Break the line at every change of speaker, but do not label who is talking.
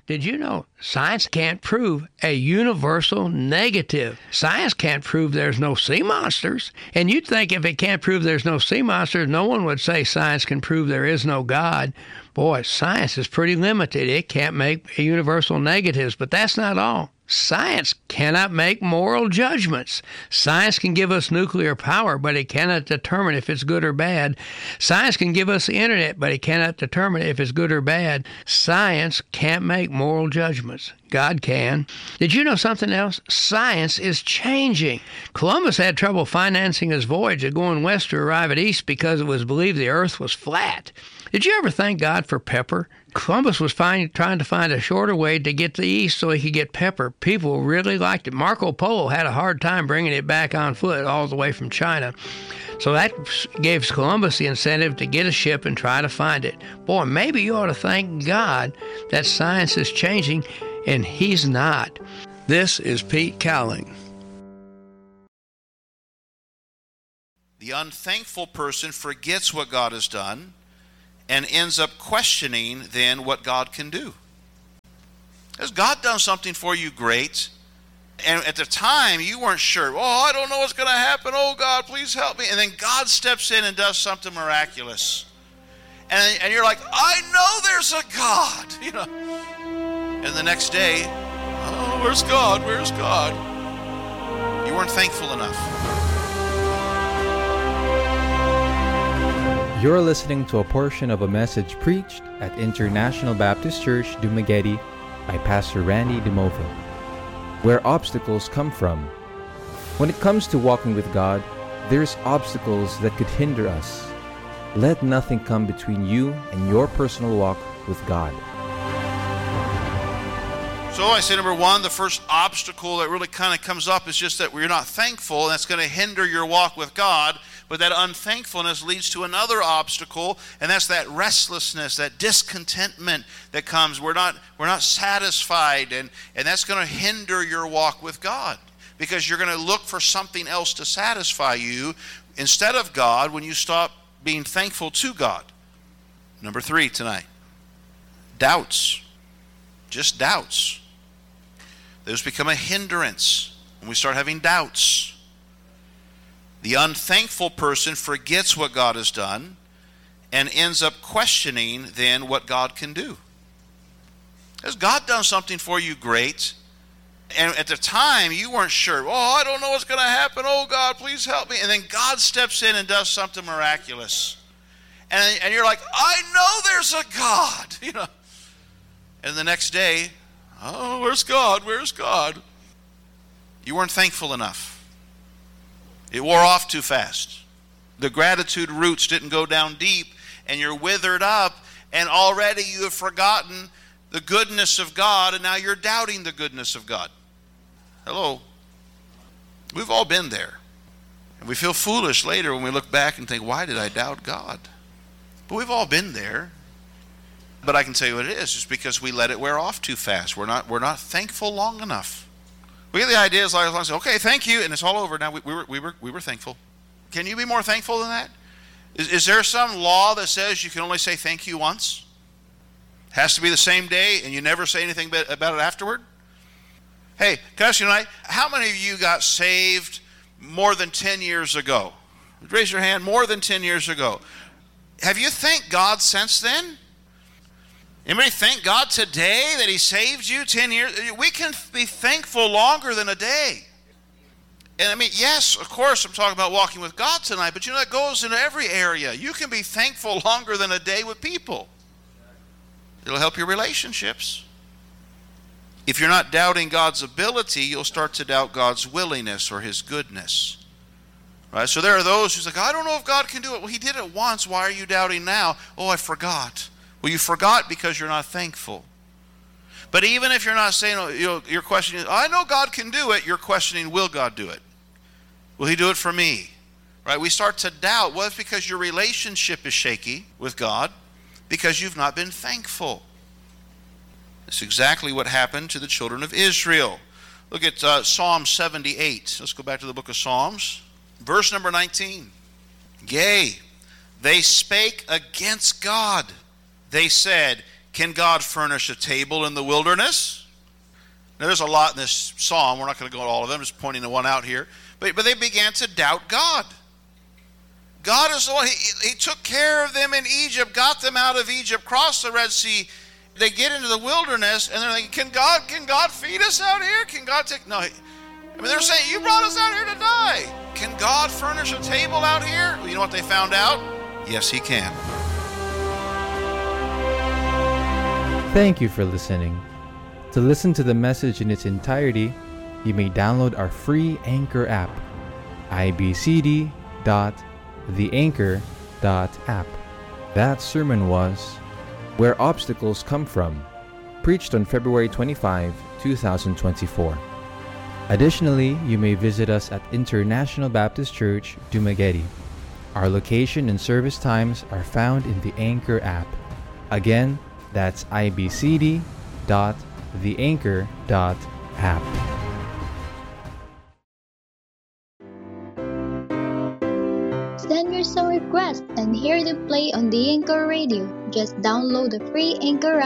Did you know science can't prove a universal negative? Science can't prove there's no sea monsters. And you'd think if it can't prove there's no sea monsters, no one would say science can prove there is no God. Boy, science is pretty limited. It can't make universal negatives, but that's not all. Science cannot make moral judgments. Science can give us nuclear power, but it cannot determine if it's good or bad. Science can give us the internet, but it cannot determine if it's good or bad. Science can't make moral judgments. God can. Did you know something else? Science is changing. Columbus had trouble financing his voyage of going west to arrive at east because it was believed the earth was flat. Did you ever thank God for pepper? Columbus was trying to find a shorter way to get to the east so he could get pepper. People really liked it. Marco Polo had a hard time bringing it back on foot all the way from China. So that gave Columbus the incentive to get a ship and try to find it. Boy, maybe you ought to thank God that science is changing, and he's not. This is Pete Cowling.
The unthankful person forgets what God has done and ends up questioning then what God can do. Has God done something for you great? And at the time, you weren't sure. Oh, I don't know what's going to happen. Oh, God, please help me. And then God steps in and does something miraculous. And you're like, I know there's a God. You know. And the next day, oh, where's God? Where's God? You weren't thankful enough.
You're listening to a portion of a message preached at International Baptist Church, Dumaguete by Pastor Randy DeMova. Where obstacles come from. When it comes to walking with God, there's obstacles that could hinder us. Let nothing come between you and your personal walk with God.
So I say number one, the first obstacle that really kind of comes up is just that we're not thankful, and that's going to hinder your walk with God. But that unthankfulness leads to another obstacle, and that's that restlessness, that discontentment that comes. We're not satisfied, and that's going to hinder your walk with God, because you're going to look for something else to satisfy you instead of God when you stop being thankful to God. Number three tonight, doubts. Just doubts. Those become a hindrance when we start having doubts. The unthankful person forgets what God has done and ends up questioning then what God can do. Has God done something for you great? And at the time, you weren't sure. Oh, I don't know what's going to happen. Oh, God, please help me. And then God steps in and does something miraculous. And you're like, I know there's a God. You know. And the next day, oh, where's God? Where's God? You weren't thankful enough. It wore off too fast. The gratitude roots didn't go down deep, and you're withered up, and already you have forgotten the goodness of God, and now you're doubting the goodness of God. Hello. We've all been there. And we feel foolish later when we look back and think, why did I doubt God? But we've all been there. But I can tell you what it is. It's because we let it wear off too fast. We're not thankful long enough. We get the idea is like, okay, thank you, and it's all over. Now we were thankful. Can you be more thankful than that? Is there some law that says you can only say thank you once? It has to be the same day, and you never say anything about it afterward? Hey, can I ask you tonight, how many of you got saved more than 10 years ago? Raise your hand. More than 10 years ago. Have you thanked God since then? Anybody thank God today that He saved you 10 years? We can be thankful longer than a day. And I mean, yes, of course, I'm talking about walking with God tonight, but you know, that goes into every area. You can be thankful longer than a day with people. It'll help your relationships. If you're not doubting God's ability, you'll start to doubt God's willingness or His goodness. Right? So there are those who's like, I don't know if God can do it. Well, He did it once. Why are you doubting now? Oh, I forgot. Well, you forgot because you're not thankful. But even if you're not saying, you're questioning, I know God can do it, you're questioning, will God do it? Will He do it for me? Right? We start to doubt. Well, it's because your relationship is shaky with God because you've not been thankful. That's exactly what happened to the children of Israel. Look at Psalm 78. Let's go back to the book of Psalms. Verse number 19. Yea, they spake against God. They said, Can God furnish a table in the wilderness? Now, there's a lot in this psalm. We're not going to go to all of them. Just pointing to one out here. But they began to doubt God. God is the one. He took care of them in Egypt, got them out of Egypt, crossed the Red Sea. They get into the wilderness, and they're thinking, can God feed us out here? Can God take... No. I mean, they're saying, you brought us out here to die. Can God furnish a table out here? Well, you know what they found out? Yes, He can.
Thank you for listening. To listen to the message in its entirety, you may download our free Anchor app, ibcd.theanchor.app. That sermon was Where Obstacles Come From, preached on February 25, 2024. Additionally, you may visit us at International Baptist Church, Dumaguete. Our location and service times are found in the Anchor app. Again, that's ibcd.theanchor.app.
Send your song request and hear the play on the Anchor Radio. Just download the free Anchor app